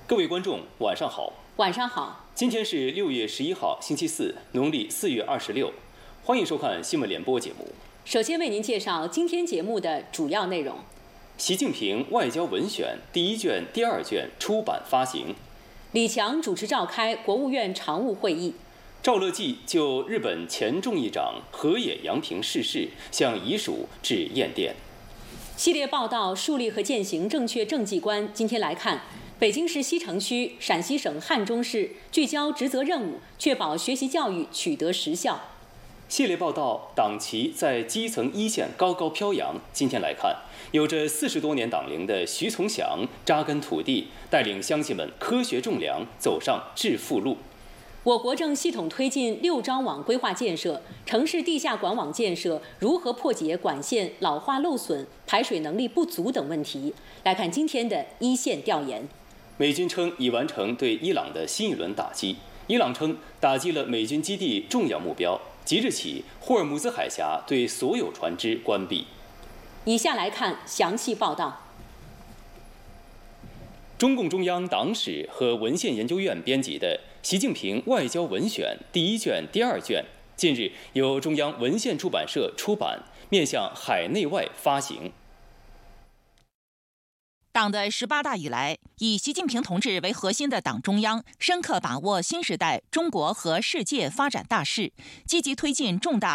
各位观众，晚上好。 晚上好。 今天是6月11号，星期四，农历4月26。欢迎收看新闻联播节目。 首先为您介绍今天节目的主要内容： 习近平外交文选第1卷、第2卷出版发行； 李强主持召开国务院常务会议； 赵乐际就日本前众议长河野洋平逝世向遗属致唁电。 系列报道树立和践行正确政绩观。今天来看，北京市西城区、陕西省汉中市聚焦职责任务，确保学习教育取得实效。 系列报道党旗在基层一线高高飘扬。今天来看，有着40多年党龄的徐从祥扎根土地，带领乡亲们科学种粮，走上致富路。 我国正系统推进6张网规划建设，城市地下管网建设如何破解管线老化漏损、排水能力不足等问题？来看今天的一线调研。 美军称已完成对伊朗的新一轮打击。伊朗称打击了美军基地重要目标。即日起，霍尔木兹海峡对所有船只关闭。 以下来看详细报道。 中共中央党史和文献研究院编辑的《习近平外交文选》第1卷、第2卷，近日由中央文献出版社出版，面向海内外发行。 党的18大以来，以习近平同志为核心的党中央深刻把握新时代中国和世界发展大势，积极推进重大